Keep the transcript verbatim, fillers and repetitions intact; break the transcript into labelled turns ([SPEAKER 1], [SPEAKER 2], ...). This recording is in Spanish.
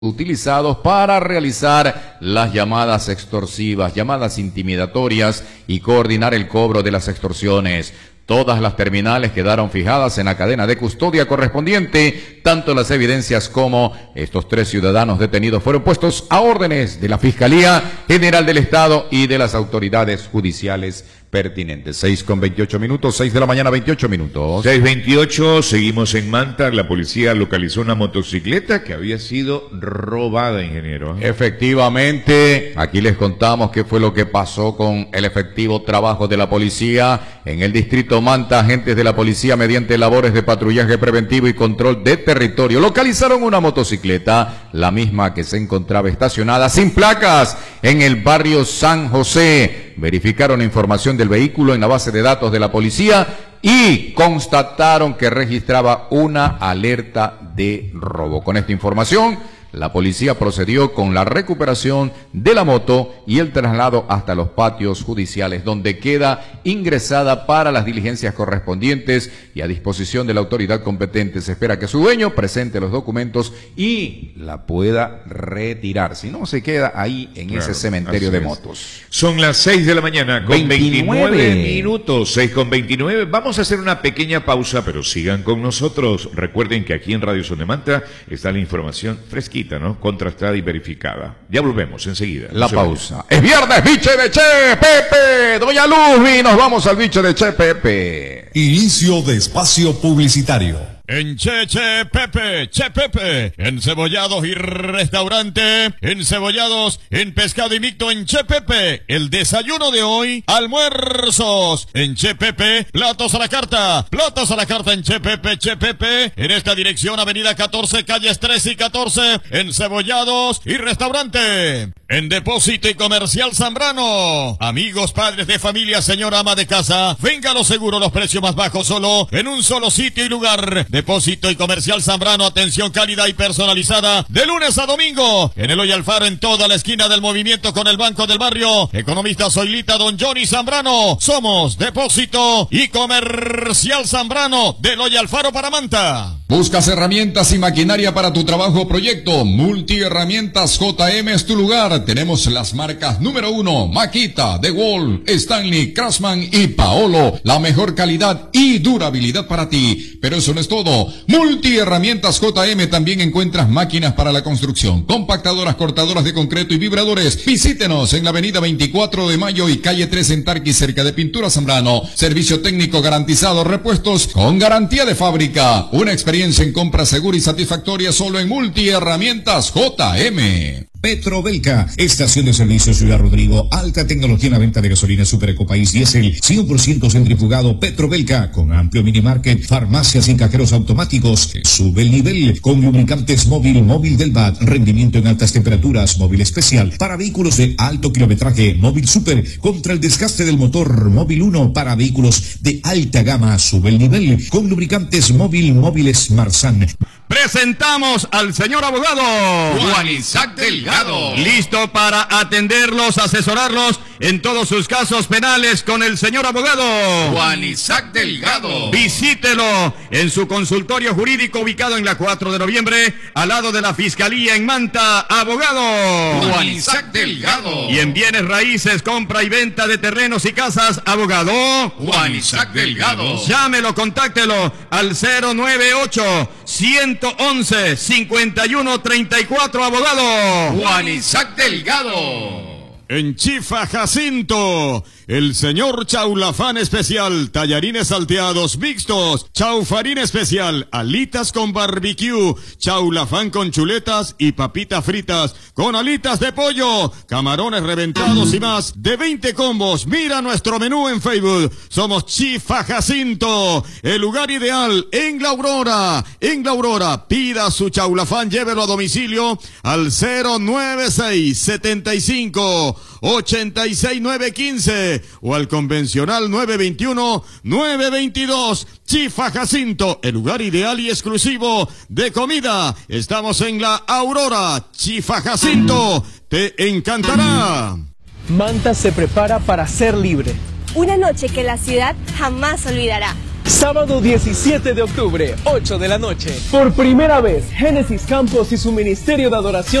[SPEAKER 1] utilizados para realizar las llamadas extorsivas, llamadas intimidatorias y coordinar el cobro de las extorsiones. Todas las terminales quedaron fijadas en la cadena de custodia correspondiente. Tanto las evidencias como estos tres ciudadanos detenidos fueron puestos a órdenes de la Fiscalía General del Estado y de las autoridades judiciales pertinentes. seis con veintiocho minutos, seis de la mañana, veintiocho minutos.
[SPEAKER 2] seis veintiocho, seguimos en Manta. La policía localizó una motocicleta que había sido robada, ingeniero.
[SPEAKER 1] Efectivamente, aquí les contamos qué fue lo que pasó con el efectivo trabajo de la policía en el distrito Manta. Agentes de la policía, mediante labores de patrullaje preventivo y control de territorio, localizaron una motocicleta, la misma que se encontraba estacionada sin placas en el barrio San José. Verificaron información del vehículo en la base de datos de la policía y constataron que registraba una alerta de robo. Con esta información, la policía procedió con la recuperación de la moto y el traslado hasta los patios judiciales, donde queda ingresada para las diligencias correspondientes y a disposición de la autoridad competente. Se espera que su dueño presente los documentos y la pueda retirar. Si no, se queda ahí en claro, ese cementerio de motos.
[SPEAKER 2] Son las seis de la mañana con veintinueve minutos, seis con veintinueve. Vamos a hacer una pequeña pausa, pero sigan con nosotros. Recuerden que aquí en Radio Son de Manta está la información fresquita, ¿no? Contrastada y verificada. Ya volvemos enseguida.
[SPEAKER 1] La no pausa. Es viernes, biche de Che Pepe. Doña Luzmi, nos vamos al biche de Che Pepe.
[SPEAKER 3] Inicio de espacio publicitario.
[SPEAKER 4] En Che Che Pepe, Che Pepe, encebollados y restaurante, encebollados, en pescado y mixto en Che Pepe, el desayuno de hoy, almuerzos, en Che Pepe, platos a la carta, platos a la carta en Che Pepe, Che Pepe, en esta dirección avenida catorce, calles trece y catorce, encebollados y restaurante. En Depósito y Comercial Zambrano, amigos, padres de familia, señora ama de casa, venga lo seguro, los precios más bajos solo, en un solo sitio y lugar. Depósito y Comercial Zambrano, atención cálida y personalizada, de lunes a domingo, en Eloy Alfaro, en toda la esquina del movimiento con el Banco del Barrio. Economista Zoilita, don Johnny Zambrano, somos Depósito y Comercial Zambrano, de Eloy Alfaro para Manta.
[SPEAKER 5] ¿Buscas herramientas y maquinaria para tu trabajo o proyecto? Multiherramientas J M es tu lugar. Tenemos las marcas número uno, Makita, DeWalt, Stanley, Craftsman y Paolo. La mejor calidad y durabilidad para ti. Pero eso no es todo. Multiherramientas J M también encuentras máquinas para la construcción, compactadoras, cortadoras de concreto y vibradores. Visítenos en la avenida veinticuatro de mayo y calle tres en Tarqui, cerca de Pintura Zambrano. Servicio técnico garantizado, repuestos con garantía de fábrica. Una experiencia en compra segura y satisfactoria solo en Multiherramientas J M.
[SPEAKER 3] Petrobelca, estación de servicio Ciudad Rodrigo, alta tecnología en la venta de gasolina Super Ecopaís Diesel, cien por ciento centrifugado. Petrobelca, con amplio minimarket, farmacias y cajeros automáticos. Sube el nivel con lubricantes móvil, móvil del B A T, rendimiento en altas temperaturas, móvil especial para vehículos de alto kilometraje, móvil super contra el desgaste del motor, móvil uno para vehículos de alta gama. Sube el nivel con lubricantes móvil, móviles Marsan.
[SPEAKER 4] Presentamos al señor abogado
[SPEAKER 5] Juan Isaac Delgado,
[SPEAKER 4] listo para atenderlos, asesorarlos en todos sus casos penales con el señor abogado
[SPEAKER 5] Juan Isaac Delgado.
[SPEAKER 4] Visítelo en su consultorio jurídico ubicado en la cuatro de noviembre, al lado de la Fiscalía en Manta. Abogado
[SPEAKER 5] Juan Isaac Delgado.
[SPEAKER 4] Y en bienes raíces, compra y venta de terrenos y casas, abogado
[SPEAKER 5] Juan Isaac Delgado.
[SPEAKER 4] Llámelo, contáctelo al cero nueve ocho, ciento once, cincuenta y uno treinta y cuatro, abogado
[SPEAKER 5] Juan Isaac Delgado.
[SPEAKER 4] En Chifa Jacinto, el señor Chaulafán especial, tallarines salteados mixtos, chaufarín especial, alitas con barbecue, chaulafán con chuletas y papitas fritas, con alitas de pollo, camarones reventados y más, de veinte combos. Mira nuestro menú en Facebook. Somos Chifa Jacinto, el lugar ideal en La Aurora. En La Aurora, pida su chaulafán, llévelo a domicilio al cero nueve seis, setenta y cinco, ochenta y seis, nueve quince o al convencional nueve veintiuno, nueve veintidós. Chifa Jacinto, el lugar ideal y exclusivo de comida. Estamos en La Aurora. Chifa Jacinto, te encantará.
[SPEAKER 6] Manta se prepara para ser libre.
[SPEAKER 7] Una noche que la ciudad jamás olvidará.
[SPEAKER 6] Sábado diecisiete de octubre, ocho de la noche. Por primera vez, Génesis Campos y su Ministerio de Adoración